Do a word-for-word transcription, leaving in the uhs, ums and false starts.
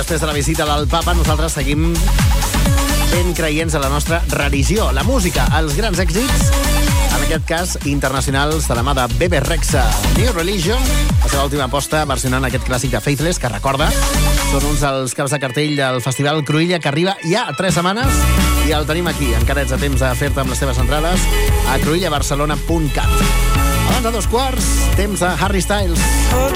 després de la visita del papa, nosaltres seguim ben creients a la nostra religió, la música, els grans èxits, en aquest cas internacionals de la mà de Bebe Rexha. New Religion, la seva última aposta versionant aquest clàssic de Faithless, que recorda, són uns dels caps de cartell del Festival Cruïlla, que arriba ja a tres setmanes, i el tenim aquí. Encara ets a temps de fer-te amb les teves entrades a cruïlla barcelona punt cat. Abans de dos quarts, temps de Harry Styles.